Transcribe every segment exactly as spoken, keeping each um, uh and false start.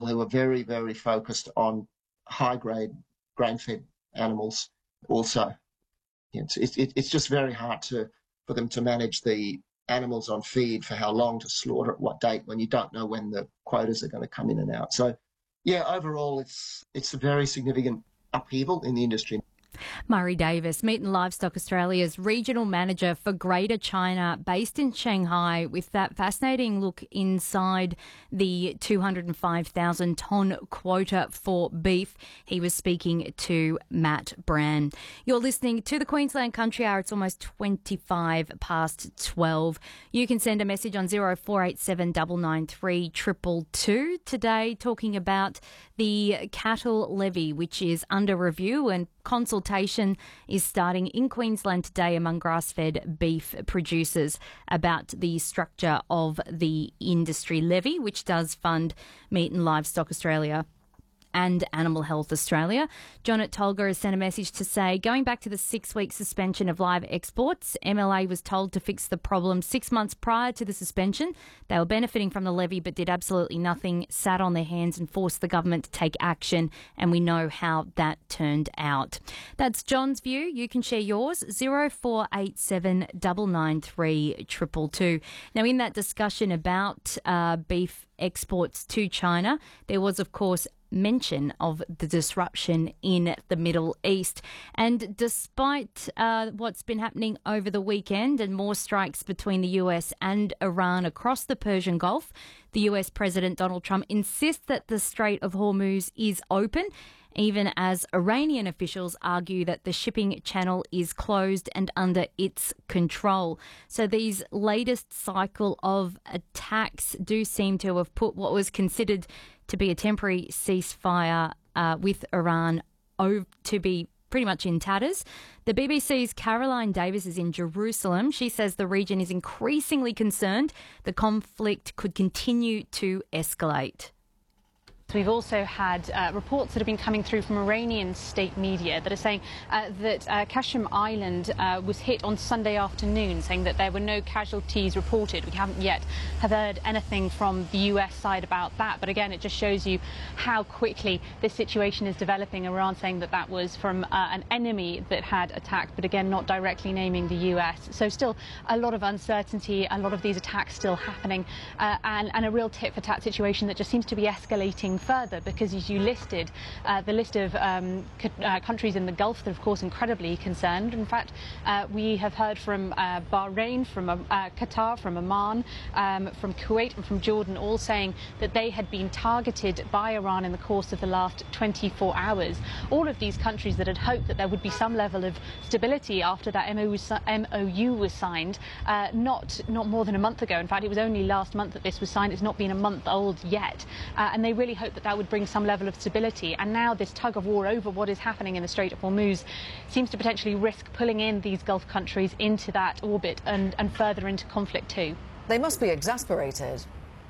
who are very, very focused on high-grade grain-fed animals also. It's, it, it's just very hard to for them to manage the animals on feed, for how long to slaughter at what date, when you don't know when the quotas are going to come in and out. So, yeah, overall, it's it's a very significant upheaval in the industry. Murray Davis, Meat and Livestock Australia's regional manager for Greater China, based in Shanghai, with that fascinating look inside the two hundred five thousand tonne quota for beef. He was speaking to Matt Brand. You're listening to the Queensland Country Hour. It's almost twenty-five past twelve. You can send a message on zero four eight seven nine nine three two two two today, talking about the cattle levy, which is under review, and consultation is starting in Queensland today among grass-fed beef producers about the structure of the industry levy, which does fund Meat and Livestock Australia and Animal Health Australia. John at Tolga has sent a message to say, going back to the six-week suspension of live exports, M L A was told to fix the problem six months prior to the suspension. They were benefiting from the levy but did absolutely nothing, sat on their hands and forced the government to take action, and we know how that turned out. That's John's view. You can share yours, zero four eight seven nine nine three two two two. Now, in that discussion about uh, beef exports to China, there was, of course, mention of the disruption in the Middle East. And despite uh, what's been happening over the weekend and more strikes between the U S and Iran across the Persian Gulf, the U S President Donald Trump insists that the Strait of Hormuz is open, even as Iranian officials argue that the shipping channel is closed and under its control. So these latest cycle of attacks do seem to have put what was considered to be a temporary ceasefire uh, with Iran over, to be pretty much in tatters. The B B C's Caroline Davis is in Jerusalem. She says the region is increasingly concerned the conflict could continue to escalate. We've also had uh, reports that have been coming through from Iranian state media that are saying uh, that uh, Qasem Island uh, was hit on Sunday afternoon, saying that there were no casualties reported. We haven't yet have heard anything from the U S side about that. But again, it just shows you how quickly this situation is developing. Iran saying that that was from uh, an enemy that had attacked, but again, not directly naming the U S. So still a lot of uncertainty, a lot of these attacks still happening, uh, and, and a real tit-for-tat situation that just seems to be escalating further, because as you listed, uh, the list of um, uh, countries in the Gulf that are of course incredibly concerned. In fact, uh, we have heard from uh, Bahrain, from uh, Qatar, from Oman, um, from Kuwait and from Jordan, all saying that they had been targeted by Iran in the course of the last twenty-four hours. All of these countries that had hoped that there would be some level of stability after that M O U was signed, uh, not, not more than a month ago. In fact, it was only last month that this was signed. It's not been a month old yet. Uh, and they really hope that that would bring some level of stability. And now this tug of war over what is happening in the Strait of Hormuz seems to potentially risk pulling in these Gulf countries into that orbit and, and further into conflict too. They must be exasperated.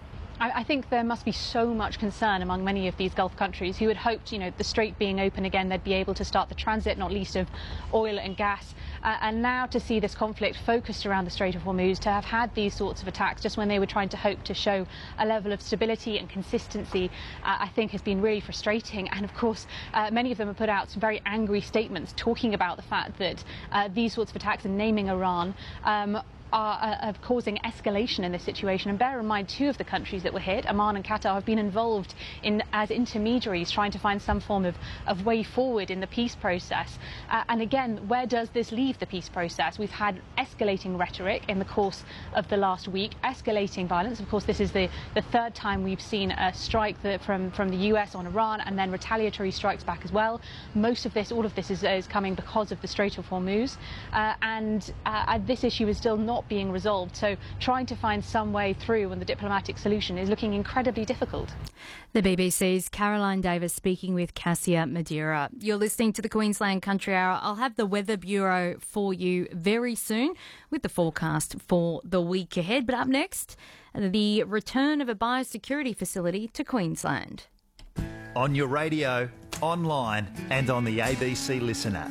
I think there must be so much concern among many of these Gulf countries who had hoped, you know, the Strait being open again, they'd be able to start the transit, not least of oil and gas. Uh, and now to see this conflict focused around the Strait of Hormuz, to have had these sorts of attacks just when they were trying to hope to show a level of stability and consistency, uh, I think has been really frustrating. And of course, uh, many of them have put out some very angry statements talking about the fact that uh, these sorts of attacks and naming Iran um, are uh, causing escalation in this situation. And bear in mind, two of the countries that were hit, Oman and Qatar, have been involved in as intermediaries trying to find some form of, of way forward in the peace process. Uh, and again, where does this leave the peace process? We've had escalating rhetoric in the course of the last week, escalating violence. Of course, this is the, the third time we've seen a strike that from, from the U S on Iran, and then retaliatory strikes back as well. Most of this, all of this is, is coming because of the Strait of Hormuz. Uh, and uh, this issue is still not being resolved, so trying to find some way through and the diplomatic solution is looking incredibly difficult. The B B C's Caroline Davis speaking with Cassia Madeira. You're listening to the Queensland Country Hour. I'll have the Weather Bureau for you very soon with the forecast for the week ahead. But up next, the return of a biosecurity facility to Queensland. On your radio, online and on the A B C Listen app.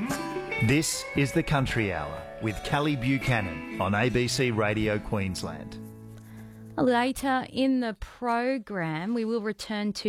This is the Country Hour with Kelly Buchanan on A B C Radio Queensland. Later in the program, we will return to